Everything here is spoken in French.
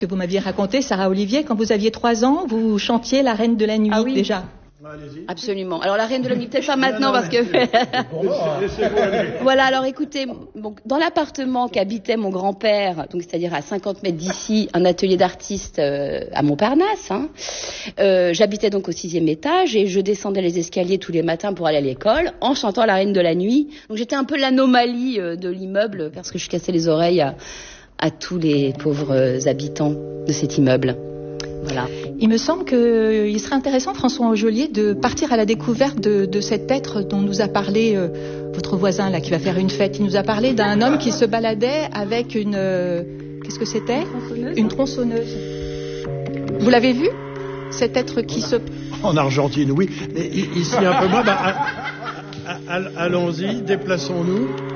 Que vous m'aviez raconté, Sarah Olivier, quand vous aviez 3 ans, vous chantiez La Reine de la Nuit déjà. Absolument. Alors la Reine de la Nuit, peut-être pas maintenant parce que... Voilà, alors écoutez, bon, dans l'appartement qu'habitait mon grand-père, donc c'est-à-dire à 50 mètres d'ici, un atelier d'artiste à Montparnasse, j'habitais donc au 6e étage et je descendais les escaliers tous les matins pour aller à l'école en chantant La Reine de la Nuit. Donc j'étais un peu l'anomalie de l'immeuble parce que je cassais les oreilles à tous les pauvres habitants de cet immeuble. Voilà. Il me semble qu'il serait intéressant, François Angelier, de partir à la découverte de cet être dont nous a parlé votre voisin là qui va faire une fête. Il nous a parlé d'un homme qui se baladait avec une... qu'est-ce que c'était ? Une tronçonneuse. Vous l'avez vu ? Cet être qui se... En Argentine, oui. Mais ici un peu moins. Allons-y, déplaçons-nous.